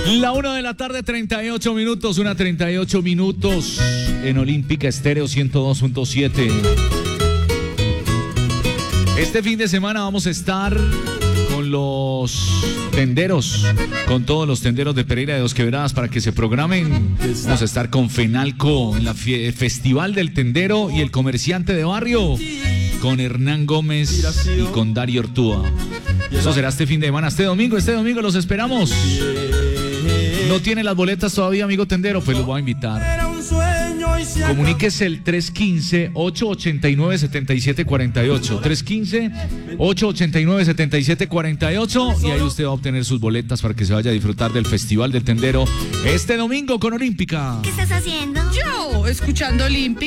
La 1:38 p.m, 1:38 p.m en Olímpica Estéreo 102.7. Este fin de semana vamos a estar con los tenderos, con todos los tenderos de Pereira de Dos Quebradas para que se programen. Vamos a estar con Fenalco en la Festival del Tendero y el Comerciante de Barrio, con Hernán Gómez y con Dario Ortúa. Eso será este fin de semana, este domingo los esperamos. ¿No tiene las boletas todavía, amigo tendero? Pues los voy a invitar. Comuníquese el 315-889-7748. 315-889-7748 y ahí usted va a obtener sus boletas para que se vaya a disfrutar del Festival del Tendero este domingo con Olímpica. ¿Qué estás haciendo? Yo, escuchando Olímpica.